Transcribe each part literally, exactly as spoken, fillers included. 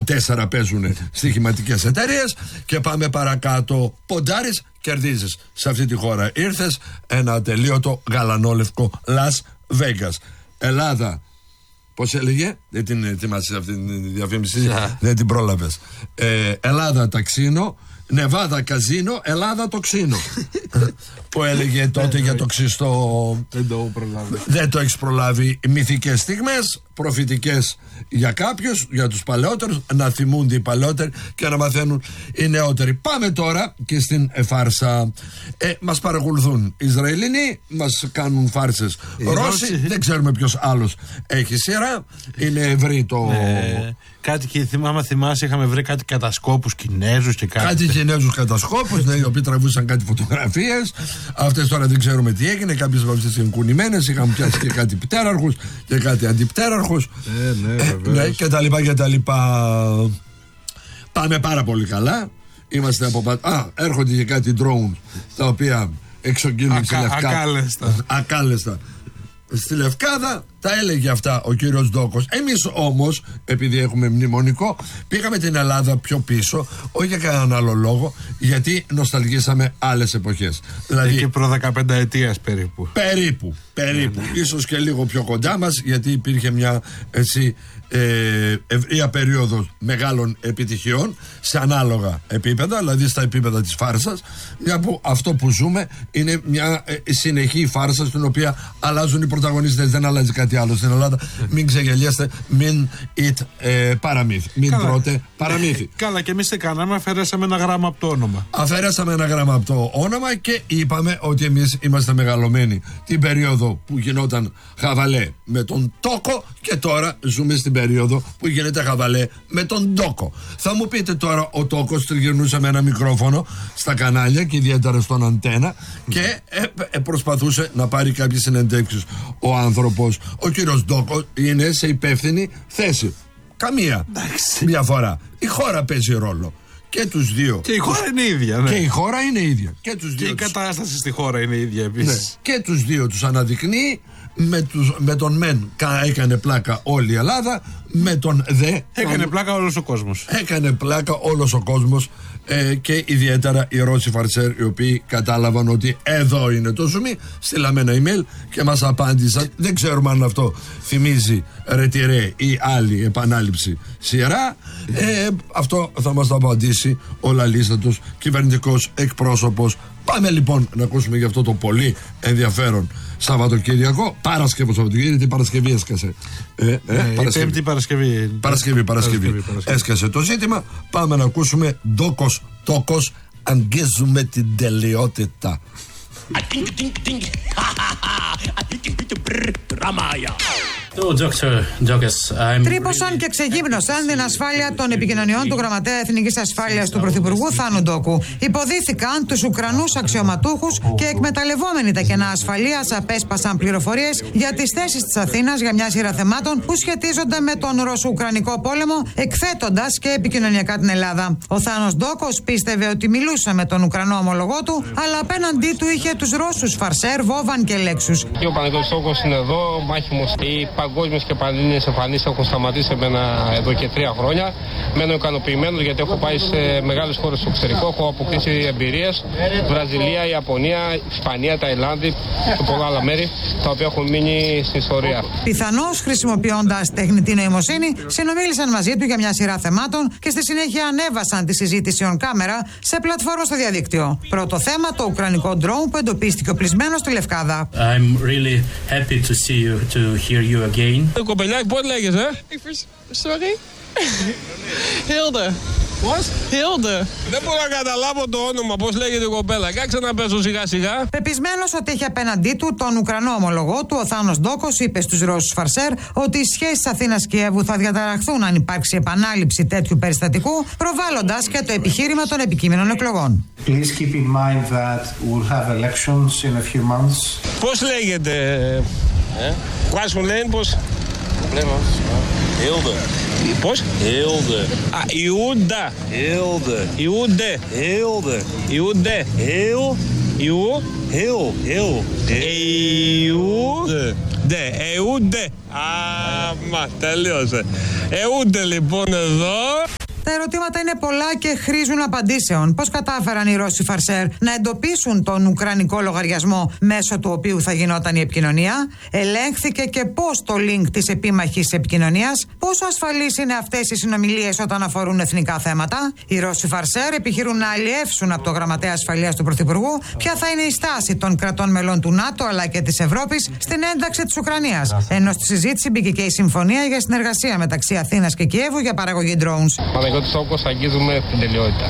τέσσερα παίζουν στοιχηματικές εταιρείες. Και πάμε παρακάτω. Ποντάρεις, κερδίζεις. Σε αυτή τη χώρα ήρθες, ένα ατελείωτο γαλανόλευκο Las Vegas. Ελλάδα, πώς έλεγε, δεν την ετοιμάσαι αυτή τη διαφήμιση, δεν την πρόλαβες. ε, Ελλάδα ταξίνο, Νεβάδα καζίνο, Ελλάδα το ξύνο. Που έλεγε τότε για το ξυστό. Δεν το προλάβει. Δεν το έχεις προλάβει. Μυθικές στιγμές, προφητικές για κάποιους, για τους παλαιότερους, να θυμούνται οι παλαιότεροι και να μαθαίνουν οι νεότεροι. Πάμε τώρα και στην φάρσα. Ε, μας παρακολουθούν Ισραηλινοί, μας κάνουν φάρσες Ρώσοι, δεν ξέρουμε ποιος άλλος έχει σειρά. Είναι ευρύ το... Ναι. Κάτι και θυμάμαι, θυμάσαι, είχαμε βρει κάτι κατασκόπους Κινέζους και κάτι. Κάτι Κινέζους κατασκόπους, ναι, οι οποίοι τραβούσαν κάτι φωτογραφίες. Αυτές τώρα δεν ξέρουμε τι έγινε. Κάποιες από αυτές είναι κουνημένες. Είχαμε πιάσει και κάτι πτέραρχους και κάτι αντιπτέραρχους. Ε, ναι, βεβαίως. Ναι, και τα λοιπά και τα λοιπά. Πάμε πάρα πολύ καλά. Είμαστε από πάντα. Α, έρχονται και κάτι drones τα οποία εξοκίνουν στη Λευκάδα. Ακάλεστα. Ακάλεστα. Στη Λευκάδα τα έλεγε αυτά ο κύριος Ντόκος. Εμείς όμως, επειδή έχουμε μνημονικό, πήγαμε την Ελλάδα πιο πίσω, όχι για κανέναν άλλο λόγο, γιατί νοσταλγήσαμε άλλες εποχές. Δηλαδή, και προ δεκαπενταετίας περίπου. Περίπου, περίπου. Ίσως και λίγο πιο κοντά μας, γιατί υπήρχε μια έτσι ε, ευρεία περίοδος μεγάλων επιτυχιών σε ανάλογα επίπεδα, δηλαδή στα επίπεδα της φάρσας, μια που αυτό που ζούμε είναι μια ε, συνεχή φάρσα στην οποία αλλάζουν οι πρωταγωνιστές, δεν αλλάζει κάτι άλλο στην Ελλάδα. Μην ξεγελιέστε, μην eat ε, παραμύθι. Μην Καλά. τρώτε παραμύθι. Καλά, και εμείς τι κάναμε, αφαιρέσαμε ένα γράμμα από το όνομα. Αφαιρέσαμε ένα γράμμα από το όνομα και είπαμε ότι εμείς είμαστε μεγαλωμένοι την περίοδο που γινόταν χαβαλέ με τον Τόκο και τώρα ζούμε στην περίοδο που γίνεται χαβαλέ με τον Τόκο. Θα μου πείτε τώρα, ο Τόκος τριγυρνούσε με ένα μικρόφωνο στα κανάλια και ιδιαίτερα στον αντένα και ε, ε, προσπαθούσε να πάρει κάποιες συνεντεύξεις ο άνθρωπος. Ο κύριος Ντόκος είναι σε υπεύθυνη θέση. Καμία διαφορά. Η χώρα παίζει ρόλο. Και τους δύο. Και η χώρα είναι ίδια, ναι. Και η χώρα είναι ίδια. Και, τους δύο και η τους... κατάσταση στη χώρα είναι ίδια επίσης. Ναι. Και τους δύο τους αναδεικνύει. Με, τους, με τον μεν έκανε πλάκα όλη η Ελλάδα. Με τον δε έκανε τον... πλάκα όλος ο κόσμος. Έκανε πλάκα όλος ο κόσμος. Ε, και ιδιαίτερα οι Ρώσοι φαρσέρ, οι οποίοι κατάλαβαν ότι εδώ είναι το ζουμί. Στείλαμε ένα email και μας απάντησαν. Δεν ξέρουμε αν αυτό θυμίζει ρετυρέ ή άλλη επανάληψη σειρά. ε, Αυτό θα μας το απαντήσει ο λαλίστατος κυβερνητικός εκπρόσωπος. Πάμε λοιπόν να ακούσουμε για αυτό το πολύ ενδιαφέρον Σαββατοκύριακο. Παρασκευό Σαββατοκύριακο, γιατί Παρασκευή έσκασε. Ε, ε, ε, Παρασκευή. Πέμπτη Παρασκευή. Παρασκευή, Παρασκευή. Παρασκευή, Παρασκευή. Έσκασε το ζήτημα. Πάμε να ακούσουμε Ντόκος, Τόκος, αγγίζουμε την τελειότητα. Τρύπωσαν και ξεγύμνωσαν την ασφάλεια των επικοινωνιών του Γραμματέα Εθνικής Ασφάλειας του Πρωθυπουργού Θάνου Ντόκου. Υποδίθηκαν τους Ουκρανούς αξιωματούχους και εκμεταλλευόμενοι τα κενά ασφαλείας απέσπασαν πληροφορίες για τις θέσεις της Αθήνας για μια σειρά θεμάτων που σχετίζονται με τον Ρωσο-Ουκρανικό πόλεμο, εκθέτοντας και επικοινωνιακά την Ελλάδα. Ο Θάνος Ντόκος πίστευε ότι μιλούσε με τον Ουκρανό ομολογό του, αλλά απέναντί του είχε τους Ρώσους φαρσέρ, Βόβαν και Λέξους. Και ο Παναγιώτης Τόκος είναι εδώ, μάχημος. Οι παγκόσμιες και πανελλήνιες εμφανίσεις έχουν σταματήσει εμένα εδώ και τρία χρόνια. Μένω ικανοποιημένος γιατί έχω πάει σε μεγάλες χώρες στο εξωτερικό, έχω αποκτήσει εμπειρίες. Βραζιλία, Ιαπωνία, Ισπανία, Ταϊλάνδη και πολλά άλλα μέρη τα οποία έχουν μείνει στην ιστορία. Πιθανώς χρησιμοποιώντας τεχνητή νοημοσύνη, συνομίλησαν μαζί του για μια σειρά θεμάτων και στη συνέχεια ανέβασαν τη συζήτηση on camera σε πλατφόρμα στο διαδίκτυο. Πρώτο θέμα, το ουκρανικό drone που εντοπίστηκε οπλισμένο στη Λευκάδα. I'm really happy to see you, to hear you again. Το κοπελάκι πώς λέγεσαι? Sorry? Hilde. Πώς? Hilde. Δεν μπορώ να καταλάβω το όνομα, πώς λέγεται η κοπέλα. Κάτσε να πέσω σιγά σιγά. Πεπισμένος ότι είχε απέναντί του τον Ουκρανό ομολογό του, ο Θάνος Ντόκος είπε στους Ρώσους φαρσέρ ότι οι σχέσεις Αθήνας-Κιέβου θα διαταραχθούν αν υπάρξει επανάληψη τέτοιου περιστατικού, προβάλλοντας και το επιχείρημα των επικείμενων εκλογών. Please keep in mind that we'll have elections in a few months. Πώς λέγεται? Ε? Πώς μου λένε, πώς? Hilde. Πώς? Hilde. Α, Ιούντα. Hilde. Ιούντε. Hilde. Ιούντε. Heel. Ιού. Heel. Heel. Ιούντε. Ιούντε. Α, μα τελείωσε. Ιούντε λοιπόν εδώ. Τα ερωτήματα είναι πολλά και χρήζουν απαντήσεων. Πώς κατάφεραν οι Ρώσοι Φαρσέρ να εντοπίσουν τον ουκρανικό λογαριασμό μέσω του οποίου θα γινόταν η επικοινωνία? Ελέγχθηκε και πώς το link της επίμαχης επικοινωνίας? Πόσο ασφαλείς είναι αυτές οι συνομιλίες όταν αφορούν εθνικά θέματα? Οι Ρώσοι Φαρσέρ επιχειρούν να αλλιεύσουν από το Γραμματέα Ασφαλείας του Πρωθυπουργού ποια θα είναι η στάση των κρατών μελών του ΝΑΤΟ αλλά και της Ευρώπης στην ένταξη της Ουκρανίας. Ενώ στη συζήτηση μπήκε και η συμφωνία για συνεργασία μεταξύ Αθήνας και Κιέβου για παραγωγή drones. Παναγιώτης Όκος, αγγίζουμε την τελειότητα.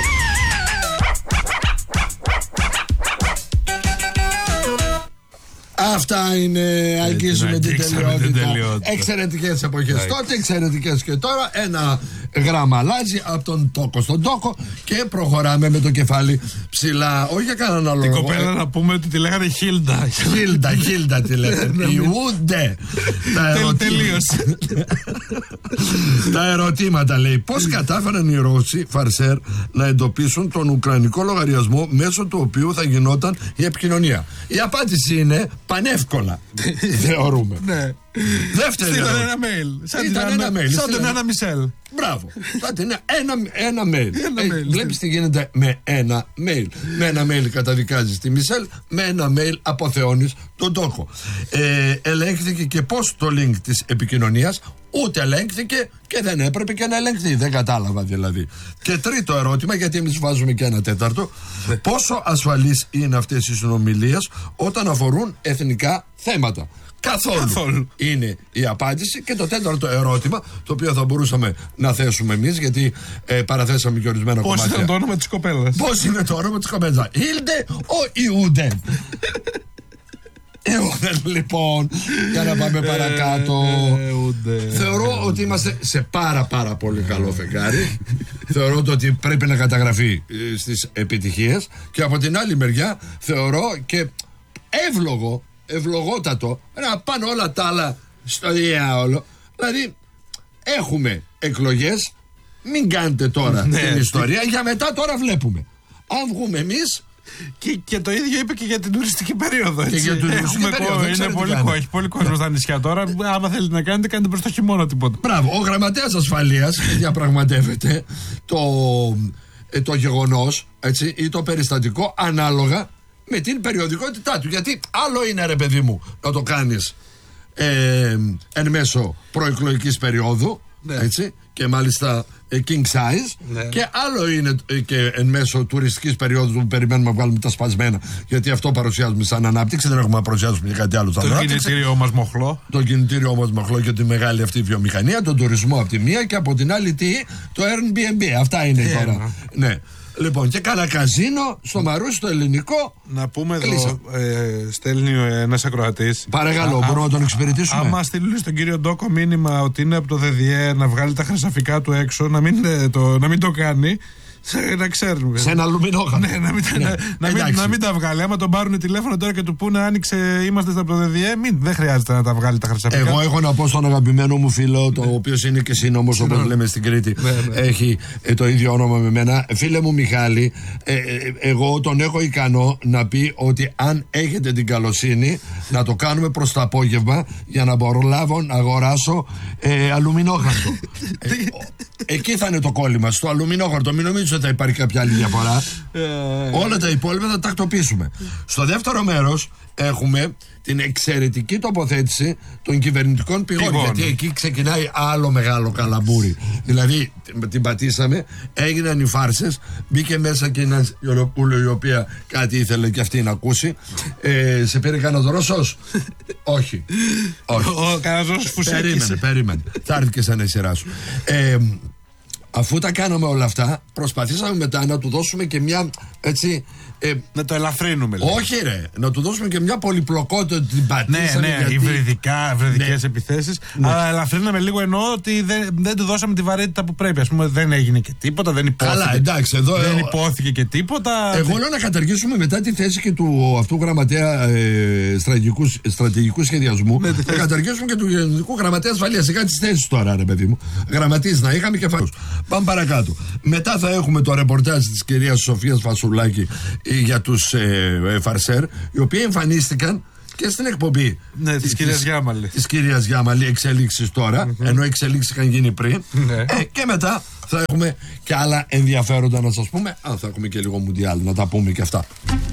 Αυτά είναι, αγγίζουμε την τελειότητα. Εξαιρετικές εποχές τότε, εξαιρετικές και τώρα. Ένα γράμμα αλλάζει από τον τόκο στον τόκο και προχωράμε με το κεφάλι ψηλά. Όχι για κανέναν άλλο την λόγο. Την κοπέλα να πούμε ότι τη λέγανε Χίλντα. Χίλντα, Χίλντα τη λέγανε. Ιούντε. Τελείωσε. Τα ερωτήματα λέει: πώς κατάφεραν οι Ρώσοι Φαρσέρ να εντοπίσουν τον ουκρανικό λογαριασμό μέσω του οποίου θα γινόταν η επικοινωνία? Η απάντηση είναι πανεύκολα. Θεωρούμε. Ναι. Δεύτερη Ήταν ερώτηση. ένα mail. Σαν Ήταν την ένα Άννα- mail. Σαν τον Στείλανε- Άννα Μισελ. Μπράβο. Κάτι είναι ένα, ένα mail. Ένα Ε, mail, βλέπεις τι γίνεται με ένα mail. Με ένα mail καταδικάζεις τη Μισελ, με ένα mail αποθεώνεις τον τόκο. Ε, ελέγχθηκε και πώς το link της επικοινωνίας, ούτε ελέγχθηκε και δεν έπρεπε και να ελεγχθεί. Δεν κατάλαβα δηλαδή. Και τρίτο ερώτημα, γιατί εμείς βάζουμε και ένα τέταρτο, πόσο ασφαλείς είναι αυτές οι συνομιλίες όταν αφορούν εθνικά θέματα? Καθόλου. Καθόλου. Είναι η απάντηση. Και το τέταρτο ερώτημα, το οποίο θα μπορούσαμε να θέσουμε εμείς, γιατί ε, παραθέσαμε και ορισμένα Πώς κομμάτια. ήταν το όνομα της κοπέλας? Πώς είναι το όνομα της κοπέλας? Ήλντε ο Ιούντεν. Ιούντεν, λοιπόν, για να πάμε παρακάτω. Θεωρώ ότι είμαστε σε πάρα πάρα πολύ καλό φεγγάρι. Θεωρώ ότι πρέπει να καταγραφεί ε, στις επιτυχίες. Και από την άλλη μεριά θεωρώ και εύλογο, ευλογότατο να πάνε όλα τα άλλα στο διάολο. Δηλαδή έχουμε εκλογές, μην κάνετε τώρα Ναι, την τι- ιστορία, για μετά τώρα βλέπουμε. Αν βγούμε εμείς. Και, και το ίδιο είπε και για την τουριστική περίοδο. Έτσι. Και για την τουριστική Έχουμε περίοδο, κο- δεν είναι ξέρω τι πολύ, κάνει. κο- έχει πολύ κόσμο στα νησιά τώρα. Άμα θέλετε να κάνετε, κάνετε προς το χειμώνα τίποτα. Μπράβο, ο γραμματέας ασφαλείας διαπραγματεύεται το, ε, το γεγονός, έτσι, ή το περιστατικό ανάλογα με την περιοδικότητά του. Γιατί άλλο είναι, ρε παιδί μου, να το κάνεις ε, εν μέσω προεκλογικής περίοδου, Ναι. έτσι, και μάλιστα ε, king size, Ναι. και άλλο είναι ε, και εν μέσω τουριστικής περίοδου που περιμένουμε να βγάλουμε τα σπασμένα, γιατί αυτό παρουσιάζουμε σαν ανάπτυξη, δεν έχουμε να παρουσιάσουμε για κάτι άλλο σαν Το ανάπτυξη. κινητήριό μας μοχλό. Το κινητήριο όμως μαχλό και τη μεγάλη αυτή βιομηχανία, τον τουρισμό από τη μία, και από την άλλη τι? Το Airbnb. Αυτά είναι Τι τώρα. ένα. Ναι. Λοιπόν, και κάνα καζίνο στο Μαρούσι, το ελληνικό. Να πούμε Κλείσα. εδώ, ε, στέλνει ένας ακροατής. Παρακαλώ, Α, μπορούμε να τον εξυπηρετήσουμε. Άμα στείλουν στον κύριο Ντόκο μήνυμα ότι είναι από το ΔΔΕ να βγάλει τα χρυσαφικά του έξω, να μην, ε, το, να μην το κάνει, σε- να ξέρουμε. Σε ένα αλουμινόχαρτο. Ναι, να μην, Ναι. να, να, μην, Εντάξει. να μην τα βγάλει. Άμα τον πάρουν τηλέφωνο τώρα και του πούνε άνοιξε, είμαστε στα ΔΔΕ, μην, δεν χρειάζεται να τα βγάλει τα χρυσαφικά. Εγώ έχω να πω στον αγαπημένο μου φίλο, το οποίο είναι και σύνομος, όπως λέμε στην Κρήτη, Ναι, ναι. έχει ε, το ίδιο όνομα με μένα. Φίλε μου Μιχάλη, ε, ε, εγώ τον έχω ικανό να πει ότι αν έχετε την καλοσύνη να το κάνουμε προς το απόγευμα, για να προλάβω να αγοράσω ε, αλουμινόχαρτο. ε, ο- εκεί θα είναι το κόλλημα, στο αλουμινόχαρτο. Μην νομίζετε ότι θα υπάρχει κάποια άλλη διαφορά. Όλα τα υπόλοιπα θα τακτοποιήσουμε. Στο δεύτερο μέρος έχουμε την εξαιρετική τοποθέτηση των κυβερνητικών πηγών. Πηγών. Γιατί εκεί ξεκινάει άλλο μεγάλο καλαμπούρι. Δηλαδή την- την πατήσαμε, έγιναν οι φάρσες, μπήκε μέσα και ένα Ιωλοπούλο, η οποία κάτι ήθελε και αυτή να ακούσει. Ε, σε πήρε κανένα Ρώσος? Όχι. Όχι. Ο κανένας φουσέκησε. Περίμενε, περίμενε. Θα έρθει και σαν η σειρά σου. Ε, αφού τα κάναμε όλα αυτά, προσπαθήσαμε μετά να του δώσουμε και μια έτσι. Ε, Να το ελαφρύνουμε. λέει. όχι, ρε, να του δώσουμε και μια πολυπλοκότητα ότι την Ναι, πατήσαμε. ναι, γιατί- υβριδικά, υβριδικές Ναι. επιθέσεις. Αλλά ελαφρύναμε λίγο, εννοώ ότι δεν, δεν του δώσαμε τη βαρύτητα που πρέπει. Ας πούμε, δεν έγινε και τίποτα, δεν υπόθηκε. Καλά, εντάξει, εδώ. Δεν ε, υπόθηκε και τίποτα. Εγώ λέω να καταργήσουμε μετά τη θέση και του αυτού γραμματέα ε, στρατηγικού, στρατηγικού σχεδιασμού. Ναι, τη να θέση. καταργήσουμε και του γενικού γραμματέα ασφαλείας. Σε κάτι θέσεις τώρα, ρε παιδί μου. Γραμματείς να είχαμε και φάκους. Πάμε παρακάτω. Μετά θα έχουμε το ρεπορτάζ της κυρίας Σοφίας Φασουλάκη ε, για τους ε, ε, Φαρσέρ, οι οποίοι εμφανίστηκαν και στην εκπομπή ναι, της, της κυρίας Γιάμαλη. Της κυρίας Γιάμαλη, εξελίξεις τώρα, mm-hmm. ενώ εξελίξεις είχαν γίνει πριν. Ναι. Ε, και μετά θα έχουμε και άλλα ενδιαφέροντα να σας πούμε. Αν θα έχουμε και λίγο μουντιάλ, να τα πούμε και αυτά.